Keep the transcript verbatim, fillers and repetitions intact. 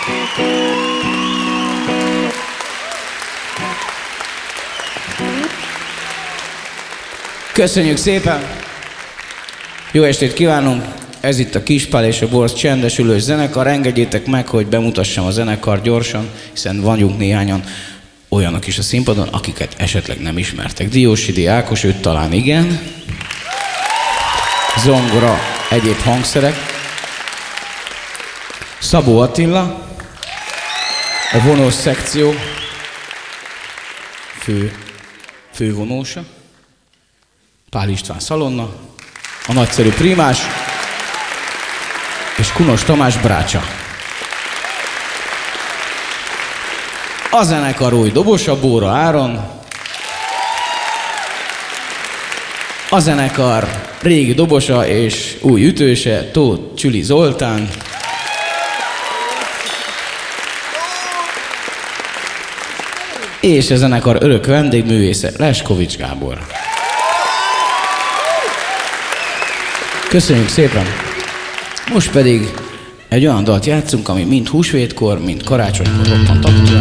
Köszönjük szépen! Jó estét kívánunk! Ez itt a Kispál és a Borz Csendesülős zenekar. Engedjétek meg, hogy bemutassam a zenekar gyorsan, hiszen vagyunk néhányan olyanok is a színpadon, akiket esetleg nem ismertek. Diósidi Ákos, őt talán igen. Zongora, egyéb hangszerek. Szabó Attila, a vonós szekció fő, fővonósa. Pál István szalonna, a nagyszerű primás, és Kunos Tamás brácsa. A zenekar új dobosa, Bóra Áron. A zenekar régi dobosa és új ütőse, Tóth Csüli Zoltán. És a zenekar örök vendégművésze, Leskovics Gábor. Köszönjük szépen! Most pedig egy olyan dalt játszunk, ami mind húsvétkor, mind karácsonykor roppant aktuális.